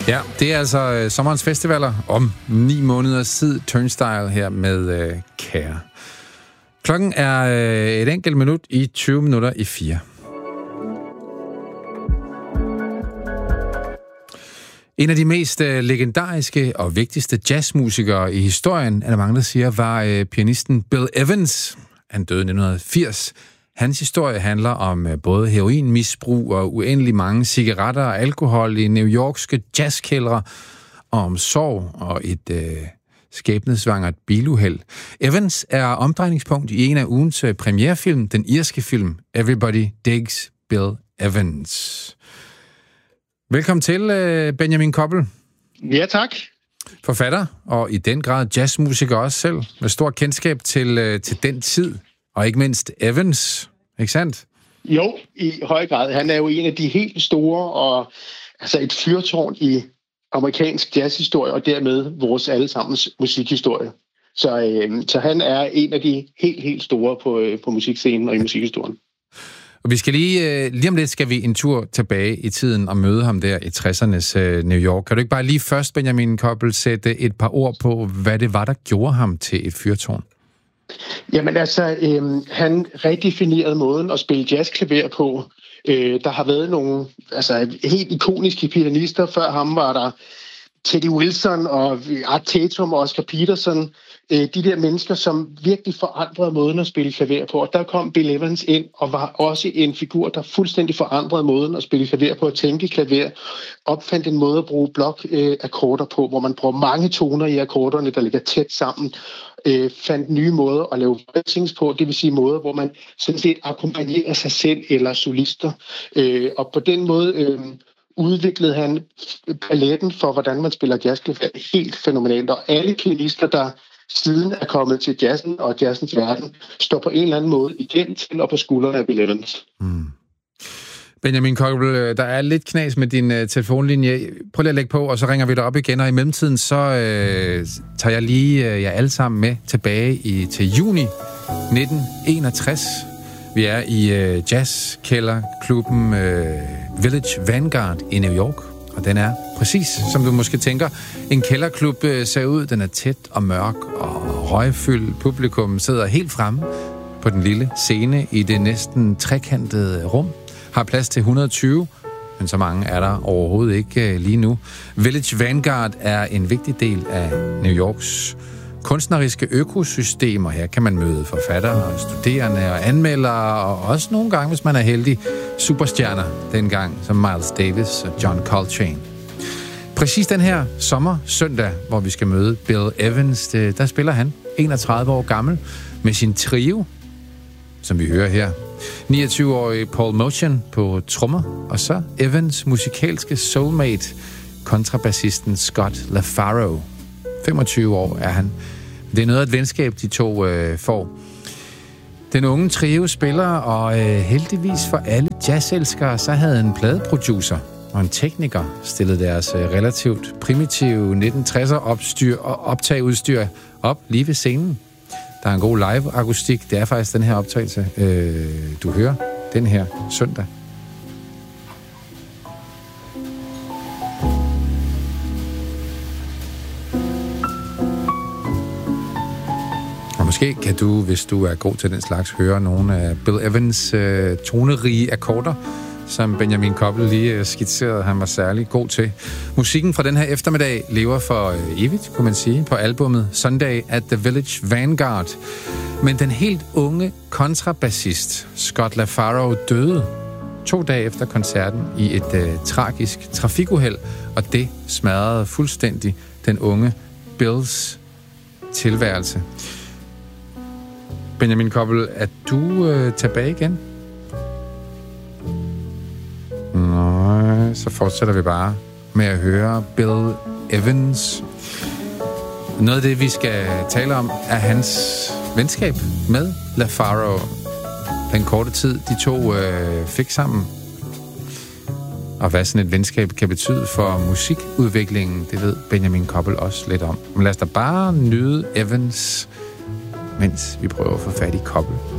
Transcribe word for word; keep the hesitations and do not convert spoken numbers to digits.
Ja, det er altså øh, sommerens festivaler om ni måneders tid. Turnstile her med øh, Care. Klokken er øh, et enkelt minut i tyve minutter i fire. En af de mest øh, legendariske og vigtigste jazzmusikere i historien, er der mange, der siger, var øh, pianisten Bill Evans. Han døde i nitten firs. Hans historie handler om øh, både heroinmisbrug og uendelig mange cigaretter og alkohol i New Yorkske jazzkældre, og om sorg og et øh, skæbnesvangert biluheld. Evans er omdrejningspunkt i en af ugens øh, premierefilm, den irske film Everybody Digs Bill Evans. Velkommen til, øh, Benjamin Koppel. Ja, tak. Forfatter, og i den grad jazzmusiker også selv, med stor kendskab til, øh, til den tid, og ikke mindst Evans, ikke sandt? Jo, i høj grad. Han er jo en af de helt store, og altså et fyrtårn i amerikansk jazzhistorie, og dermed vores allesammens musikhistorie. Så, øh, så han er en af de helt, helt store på, øh, på musikscenen og i musikhistorien. Og vi skal lige, lige om lidt skal vi en tur tilbage i tiden og møde ham der i tressernes New York. Kan du ikke bare lige først, Benjamin Koppel, sætte et par ord på, hvad det var, der gjorde ham til et fyrtårn? Jamen altså, øh, han redefinerede måden at spille jazzklaver på. Øh, der har været nogle altså, helt ikoniske pianister. Før ham var der Teddy Wilson og Art Tatum og Oscar Peterson. De der mennesker, som virkelig forandrede måden at spille klaver på. Og der kom Bill Evans ind og var også en figur, der fuldstændig forandrede måden at spille klaver på, at tænke klaver, opfandt en måde at bruge blokakkorder på, hvor man bruger mange toner i akkorderne, der ligger tæt sammen, øh, fandt nye måder at lave voicings på, det vil sige måder, hvor man sådan set akkompagnerer sig selv eller solister. Øh, og på den måde øh, udviklede han paletten for, hvordan man spiller jazzklaver helt fænomenalt. Og alle pianister, der siden er kommet til jazzen og jazzens verden, står på en eller anden måde igen til og på skuldrene af Bill Evans. Mm. Benjamin Koppel, der er lidt knas med din uh, telefonlinje. Prøv lige at lægge på, og så ringer vi dig op igen, og i mellemtiden så uh, tager jeg lige uh, jer alle sammen med tilbage i, til juni nitten enogtres. Vi er i uh, jazzkælderklubben uh, Village Vanguard i New York. Og den er præcis, som du måske tænker, en kælderklub ser ud. Den er tæt og mørk og røgfyldt. Publikum sidder helt fremme på den lille scene i det næsten trekantede rum. Har plads til et hundrede og tyve, men så mange er der overhovedet ikke lige nu. Village Vanguard er en vigtig del af New Yorks kunstneriske økosystemer. Her kan man møde forfattere og studerende og anmeldere, og også nogle gange, hvis man er heldig, superstjerner dengang, som Miles Davis og John Coltrane. Præcis den her sommer søndag, hvor vi skal møde Bill Evans, det, der spiller han, enogtredive år gammel, med sin trio, som vi hører her. niogtyve-årig Paul Motian på trommer, og så Evans musikalske soulmate, kontrabassisten Scott LaFaro. femogtyve år er han. Det er noget af et venskab, de to øh, får. Den unge trio spiller, og øh, heldigvis for alle jazzelskere, så havde en pladeproducer og en tekniker stillet deres øh, relativt primitive nitten tresser opstyr og optageudstyr op lige ved scenen. Der er en god live-akustik. Det er faktisk den her optagelse, øh, du hører den her søndag. Måske kan du, hvis du er god til den slags, høre nogle af Bill Evans øh, tonerige akkorder, som Benjamin Koppel lige øh, skitserede, han var særlig god til. Musikken fra den her eftermiddag lever for øh, evigt, kunne man sige, på albummet Sunday at the Village Vanguard. Men den helt unge kontrabassist Scott LaFaro døde to dage efter koncerten i et øh, tragisk trafikuheld, og det smadrede fuldstændig den unge Bills tilværelse. Benjamin Koppel, er du øh, tilbage igen? Nej, så fortsætter vi bare med at høre Bill Evans. Noget af det, vi skal tale om, er hans venskab med LaFaro. Den korte tid, de to øh, fik sammen. Og hvad sådan et venskab kan betyde for musikudviklingen, det ved Benjamin Koppel også lidt om. Men lad os da bare nyde Evans, mens vi prøver at få fat i Koppel.